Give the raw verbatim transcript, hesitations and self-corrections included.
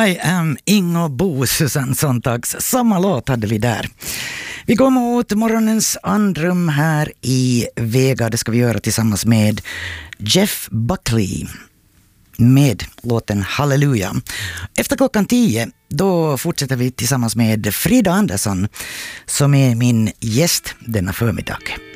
I am Ingo Bo, Susanne Sontags. Samma låt hade vi där. Vi går mot morgonens andrum här i Vega. Det ska vi göra tillsammans med Jeff Buckley med låten Halleluja. Efter klockan tio då fortsätter vi tillsammans med Frida Andersson som är min gäst denna förmiddag.